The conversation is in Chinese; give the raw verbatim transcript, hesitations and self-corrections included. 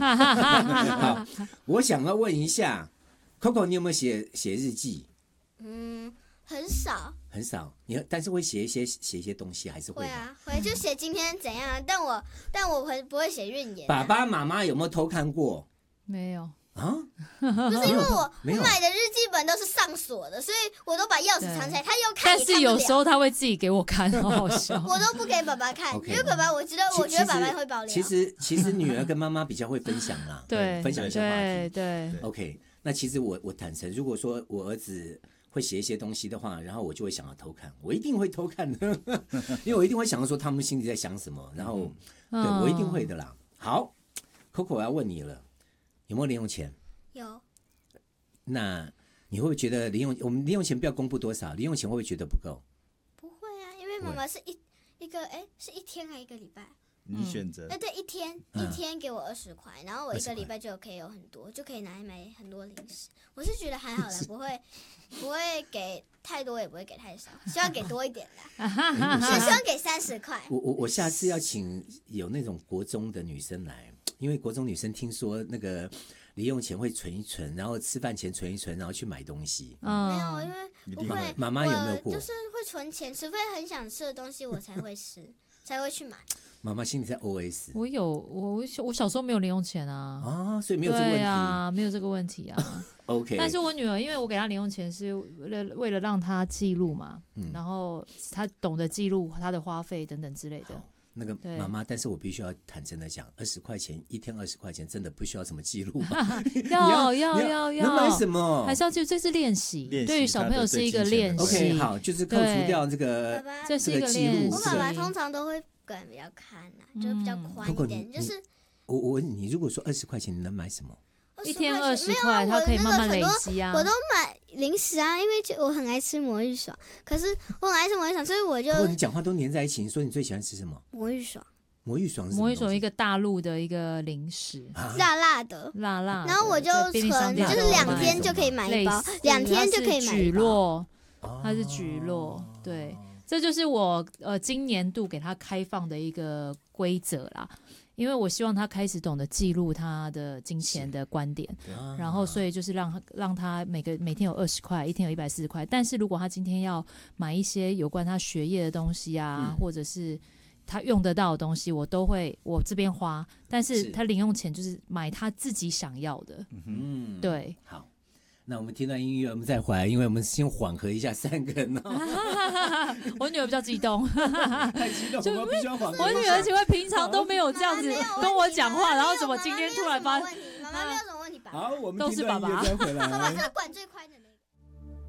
好，我想要问一下 Coco， 你有没有写写日记？ 嗯，很少。 很少，你但是会写一些写一些东西，还是会？ 会啊，会就写今天怎样，但我但我会不会写运言、啊？ 爸爸妈妈有没有偷看过？ 没有啊， 不是因为我我买的日记本都是上锁的，所以我都把钥匙藏起来，他又看也看不了。 但是有时候他会自己给我看，好好笑。 我都不给爸爸看， okay, 因为爸爸我知道，我觉得爸爸会爆料。 其实其实女儿跟妈妈比较会分享啦， 对， 分享一下话题。 对对。 OK， 那其实我我坦诚，如果说我儿子会写一些东西的话，然后我就会想要偷看，我一定会偷看的，因为我一定会想要说他们心里在想什么，然后、嗯、对我一定会的啦。好 ，Coco， 我要问你了，有没有零用钱？ 有。 那你会不会觉得零用我们零用钱不要公布多少？零用钱会不会觉得不够？ 不会啊，因为妈妈是一一个哎是一天还一个礼拜？ 你选择。 哎、嗯，对，一天、嗯、一天给我二十块，然后我一个礼拜就可以有很多，就可以拿来买很多零食。我是觉得还好啦，不会不会给太多，也不会给太少，希望给多一点啦。是希望给三十块。 我我我下次要请有那种国中的女生来，因为国中女生听说那个零用钱会存一存，然后吃饭前存一存，然后去买东西。 嗯、没有，因为不会。 妈妈有没有过？ 就是会存钱，除非很想吃的东西，我才会吃，才会去买。 妈妈心里在 O S。 我有我我小时候没有零用钱啊， 啊，所以没有这个问题啊，没有这个问题啊。 OK。 但是我女儿，因为我给她零用钱是为了为了让她记录嘛、嗯，然后她懂得记录她的花费等等之类的。 那个妈妈，但是我必须要坦诚的讲，二十块钱一天，二十块钱真的不需要什么记录吧？ 要要要要， 能买什么？ 还是要记录，这是练习，对于小朋友是一个练习。 OK， 好，就是扣除掉这个这是一个练习。 我爸爸通常都会管比较看啊，就是比较宽一点，就是我我问你，如果说二十块钱，你能买什么？ 一天二十块，它可以慢慢累积啊。 我都买零食啊，因为我很爱吃魔芋爽，可是我很爱吃魔芋爽，所以我就。 不过你讲话都黏在一起，你说你最喜欢吃什么？ 魔芋爽。 魔芋爽是什么？ 魔芋爽一个大陆的一个零食， 啊、 辣辣的， 辣辣的。 然后我就存，就是两天就可以买一包，两天就可以买一包。 它是蒟蒻，对，这就是我呃今年度给他开放的一个规则啦。因为我希望他开始懂得记录他的金钱的观点，然后所以就是让让他每个每天有二十块，一天有一百四十块。但是如果他今天要买一些有关他学业的东西啊，嗯、或者是他用得到的东西，我都会我这边花。但是他零用钱就是买他自己想要的。嗯，对， 好。那我们听到音乐，我们再回来，因为我们先缓和一下三个人哦。 我女儿比较激动， 太激动，我们必须要缓和。 我女儿因为平常都没有这样子跟我讲话，然后怎么今天突然发？ 妈妈没有什么问题吧？ 好，我们听到音乐再回来。 爸爸是管最快。